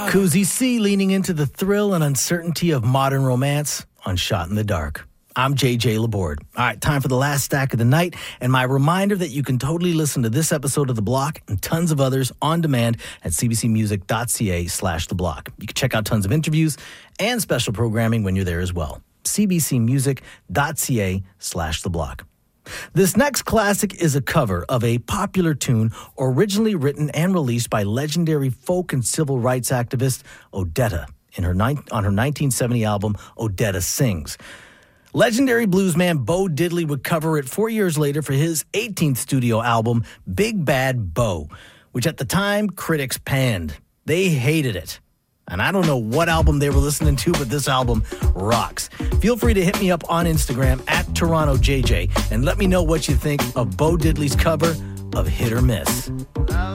Koozie C leaning into the thrill and uncertainty of modern romance on Shot in the Dark. I'm JJ Laborde. All right, time for the last stack of the night, and my reminder that you can totally listen to this episode of The Block and tons of others on demand at cbcmusic.ca/The Block. You can check out tons of interviews and special programming when you're there as well. cbcmusic.ca/The Block. This next classic is a cover of a popular tune originally written and released by legendary folk and civil rights activist Odetta on her 1970 album, Odetta Sings. Legendary bluesman Bo Diddley would cover it 4 years later for his 18th studio album, Big Bad Bo, which at the time critics panned. They hated it. And I don't know what album they were listening to, but this album rocks. Feel free to hit me up on Instagram at TorontoJJ and let me know what you think of Bo Diddley's cover of Hit or Miss.